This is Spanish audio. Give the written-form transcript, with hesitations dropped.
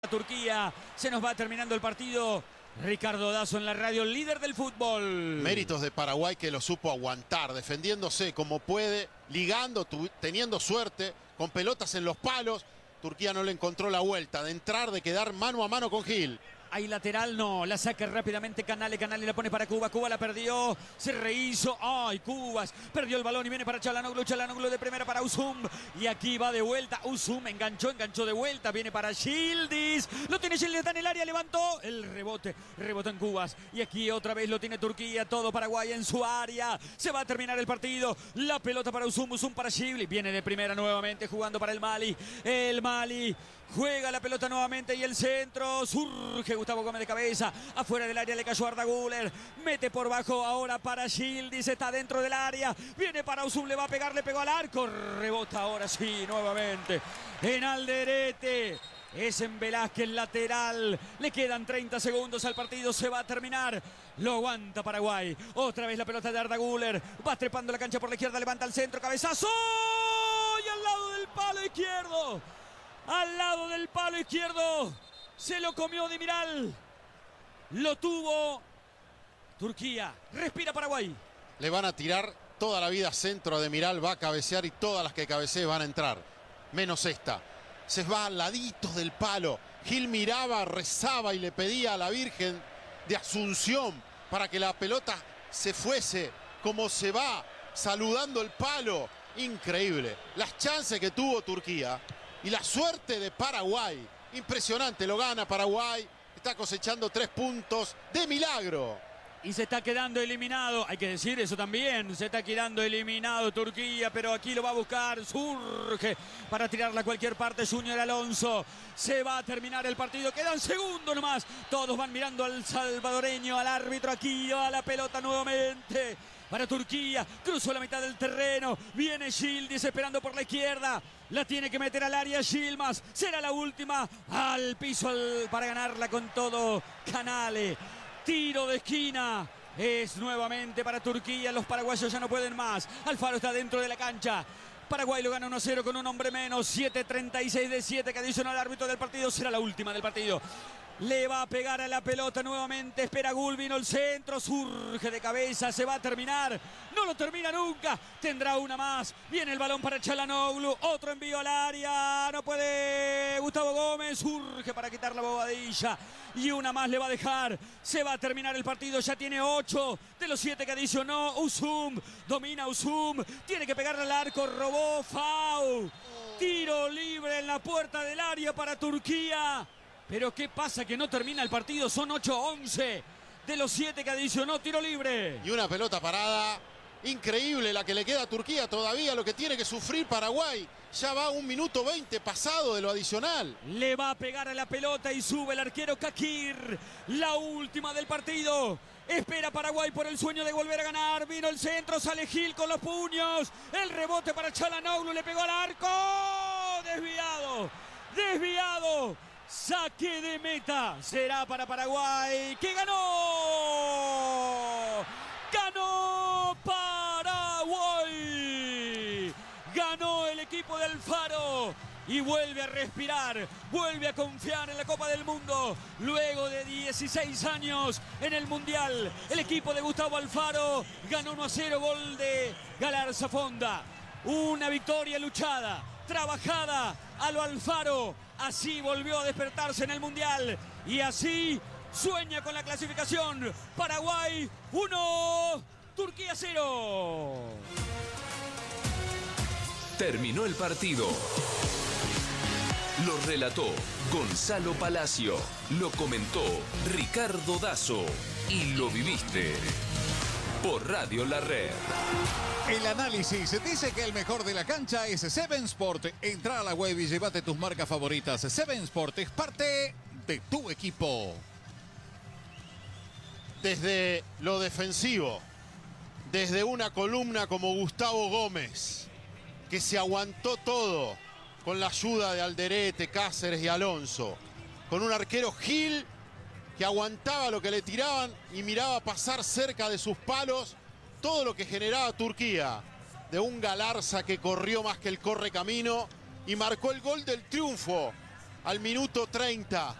Turquía, se nos va terminando el partido. Ricardo Dazo en la radio, líder del fútbol. Méritos de Paraguay, que lo supo aguantar, defendiéndose como puede, ligando, teniendo suerte, con pelotas en los palos. Turquía no le encontró la vuelta de entrar, de quedar mano a mano con Gil. Hay lateral, no, la saca rápidamente Canale la pone para Cuba, Cuba la perdió, se rehizo, ay, Cubas, perdió el balón y viene para Çalhanoğlu de primera para Uzum, y aquí va de vuelta, Uzum enganchó de vuelta, viene para Yildiz, lo tiene Yildiz, está en el área, levantó, el rebote, rebotó en Cubas, y aquí otra vez lo tiene Turquía, todo Paraguay en su área, se va a terminar el partido, la pelota para Uzum, Uzum para Yildiz, viene de primera nuevamente jugando para el Mali juega la pelota nuevamente y el centro, surge Gustavo Gómez de cabeza, afuera del área le cayó Arda Güler, mete por bajo ahora para Yildiz, está dentro del área, viene para Uzum, le va a pegar, le pegó al arco, rebota ahora sí, nuevamente, en Alderete. Es en Velázquez, lateral. Le quedan 30 segundos al partido. Se va a terminar. Lo aguanta Paraguay. Otra vez la pelota de Arda Güler. Va trepando la cancha por la izquierda. Levanta el centro. Cabezazo. Y al lado del palo izquierdo. Al lado del palo izquierdo. Se lo comió Demiral. Lo tuvo Turquía. Respira Paraguay. Le van a tirar toda la vida centro. Demiral va a cabecear y todas las que cabecee van a entrar. Menos esta. Se va al ladito del palo. Gil miraba, rezaba y le pedía a la Virgen de Asunción para que la pelota se fuese como se va, saludando el palo. Increíble. Las chances que tuvo Turquía y la suerte de Paraguay. Impresionante, lo gana Paraguay. Está cosechando 3 puntos de milagro. Y se está quedando eliminado, hay que decir eso también, se está quedando eliminado Turquía, pero aquí lo va a buscar, surge para tirarla a cualquier parte Junior Alonso. Se va a terminar el partido, quedan segundos nomás, todos van mirando al salvadoreño, al árbitro aquí, a la pelota nuevamente. Para Turquía, cruzó la mitad del terreno, viene Yildiz esperando por la izquierda, la tiene que meter al área Yilmaz, será la última, al piso para ganarla con todo Canale. Tiro de esquina, es nuevamente para Turquía, los paraguayos ya no pueden más, Alfaro está dentro de la cancha, Paraguay lo gana 1-0 con un hombre menos, 7:36 de 7 que adicionó al árbitro del partido, será la última del partido. Le va a pegar a la pelota nuevamente, espera Gulbino, el centro, surge de cabeza, se va a terminar, no lo termina nunca, tendrá una más, viene el balón para Çalhanoğlu, otro envío al área, no puede Gustavo Gómez, surge para quitar la bobadilla y una más le va a dejar, se va a terminar el partido, ya tiene 8 de los 7 que adicionó, Uzum, domina Uzum, tiene que pegarle al arco, robó, foul, tiro libre en la puerta del área para Turquía. Pero ¿qué pasa? Que no termina el partido, son 8-11 de los 7 que adicionó, tiro libre. Y una pelota parada, increíble la que le queda a Turquía todavía, lo que tiene que sufrir Paraguay. Ya va 1 minuto 20 pasado de lo adicional. Le va a pegar a la pelota y sube el arquero Kakir, la última del partido. Espera Paraguay por el sueño de volver a ganar, vino el centro, sale Gil con los puños. El rebote para Çalhanoğlu, le pegó al arco, desviado. Saque de meta, será para Paraguay, que ganó Paraguay, ganó el equipo de Alfaro y vuelve a respirar, vuelve a confiar en la Copa del Mundo, luego de 16 años en el Mundial, el equipo de Gustavo Alfaro ganó 1-0, gol de Galarza Fonda, una victoria luchada, trabajada a lo Alfaro, así volvió a despertarse en el Mundial y así sueña con la clasificación. Paraguay 1, Turquía 0. Terminó el partido. Lo relató Gonzalo Palacio, lo comentó Ricardo Dazo y lo viviste por Radio La Red. El análisis dice que el mejor de la cancha es Seven Sport. Entra a la web y llévate tus marcas favoritas. Seven Sport es parte de tu equipo. Desde lo defensivo, desde una columna como Gustavo Gómez, que se aguantó todo con la ayuda de Alderete, Cáceres y Alonso, con un arquero Gil que aguantaba lo que le tiraban y miraba pasar cerca de sus palos todo lo que generaba Turquía, de un Galarza que corrió más que el correcamino y marcó el gol del triunfo al minuto 30.